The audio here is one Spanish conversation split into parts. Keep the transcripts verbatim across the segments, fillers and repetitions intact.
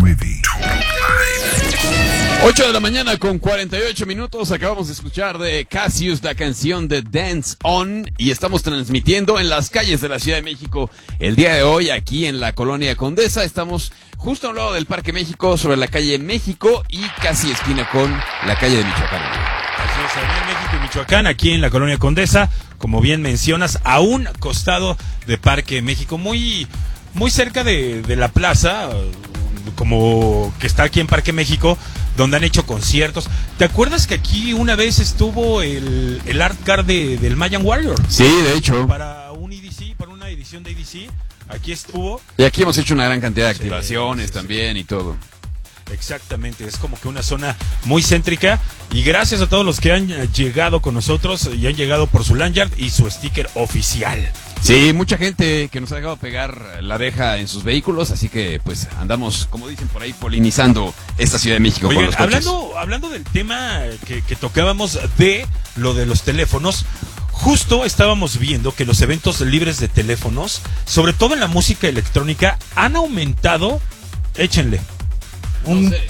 nueve. ocho de la mañana con cuarenta y ocho minutos. Acabamos de escuchar de Cassius la canción de Dance On y estamos transmitiendo en las calles de la Ciudad de México el día de hoy aquí en la Colonia Condesa. Estamos justo a un lado del Parque México, sobre la calle México y casi esquina con la calle de Michoacán. Así es, en México y Michoacán, aquí en la Colonia Condesa, como bien mencionas, a un costado de Parque México, muy, muy cerca de, de la plaza, como que está aquí en Parque México, donde han hecho conciertos. ¿Te acuerdas que aquí una vez estuvo el, el art card de, del Mayan Warrior? Sí, de hecho. Para un E D C, para una edición de E D C, aquí estuvo. Y aquí hemos hecho una gran cantidad de Sí, activaciones sí, sí. también y todo. Exactamente, es como que una zona muy céntrica y gracias a todos los que han llegado con nosotros y han llegado por su lanyard y su sticker oficial. Sí, mucha gente que nos ha dejado pegar la abeja en sus vehículos, así que pues andamos, como dicen por ahí, polinizando esta Ciudad de México. Oigan, con los coches. hablando, hablando del tema que, que tocábamos de lo de los teléfonos, justo estábamos viendo que los eventos libres de teléfonos, sobre todo en la música electrónica, han aumentado, échenle, Un, No sé.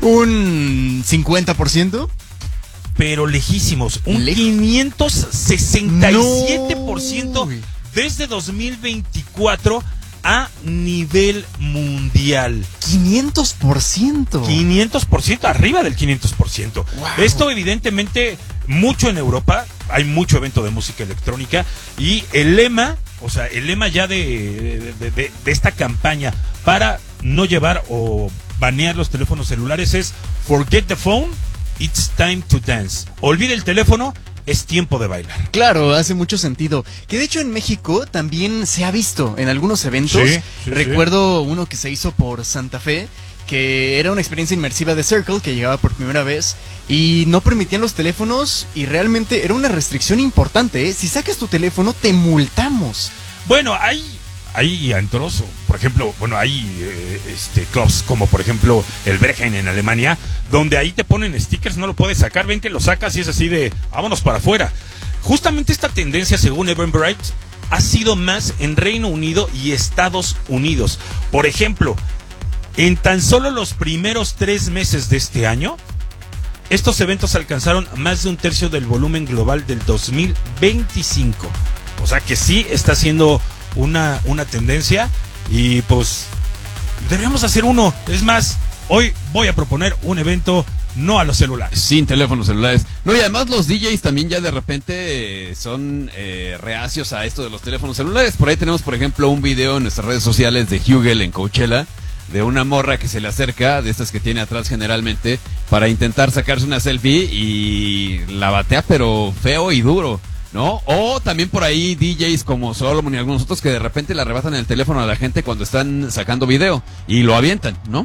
un cincuenta por ciento. pero lejísimos, un Lej- quinientos sesenta y siete por ciento No. desde dos mil veinticuatro a nivel mundial. quinientos por ciento. quinientos por ciento, arriba del quinientos por ciento. Wow. Esto evidentemente mucho en Europa, hay mucho evento de música electrónica y el lema, o sea, el lema ya de, de, de, de esta campaña para no llevar o banear los teléfonos celulares es Forget the phone, it's time to dance. Olvide el teléfono, es tiempo de bailar. Claro, hace mucho sentido. Que de hecho en México también se ha visto en algunos eventos. Sí, sí, Recuerdo uno que se hizo por Santa Fe, que era una experiencia inmersiva de Circle, que llegaba por primera vez y no permitían los teléfonos y realmente era una restricción importante, ¿eh? Si sacas tu teléfono te multamos. Bueno, hay, hay antros, por ejemplo, bueno, hay eh, este, clubs como por ejemplo el Berghain en Alemania, donde ahí te ponen stickers, no lo puedes sacar, ven que lo sacas y es así de, vámonos para afuera. Justamente esta tendencia, según Eventbrite, ha sido más en Reino Unido y Estados Unidos. Por ejemplo, en tan solo los primeros tres meses de este año, estos eventos alcanzaron más de un tercio del volumen global del dos mil veinticinco. O sea que sí está siendo una, una tendencia y pues deberíamos hacer uno. Es más, hoy voy a proponer un evento no a los celulares. Sin teléfonos celulares. No, y además los D Js también ya de repente eh, son eh, reacios a esto de los teléfonos celulares. Por ahí tenemos, por ejemplo, un video en nuestras redes sociales de Hugel en Coachella, de una morra que se le acerca, de estas que tiene atrás generalmente, para intentar sacarse una selfie y la batea pero feo y duro, ¿no? O también por ahí D Js como Solomon y algunos otros que de repente le arrebatan el teléfono a la gente cuando están sacando video y lo avientan, ¿no?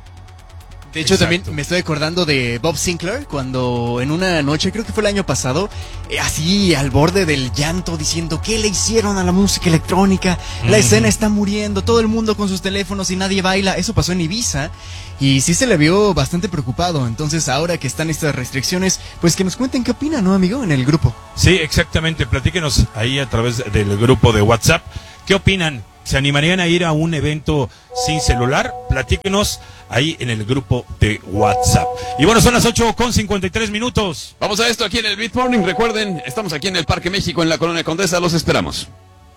De hecho, Exacto. también me estoy acordando de Bob Sinclair, cuando en una noche, creo que fue el año pasado, eh, así al borde del llanto, diciendo, ¿qué le hicieron a la música electrónica? La Ujú. escena está muriendo, todo el mundo con sus teléfonos y nadie baila. Eso pasó en Ibiza y sí se le vio bastante preocupado. Entonces, ahora que están estas restricciones, pues que nos cuenten qué opinan, ¿no, amigo? En el grupo. Sí, exactamente. Platíquenos ahí a través del grupo de WhatsApp. ¿Qué opinan? ¿Se animarían a ir a un evento sin celular? Platíquenos ahí en el grupo de WhatsApp. Y bueno, son las ocho con cincuenta y tres minutos. Vamos a esto aquí en el Beat Morning. Recuerden, estamos aquí en el Parque México, en la Colonia Condesa. Los esperamos.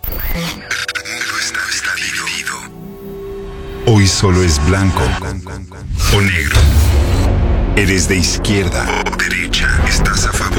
Está dividido. Hoy solo es blanco o negro. Eres de izquierda o derecha. Estás a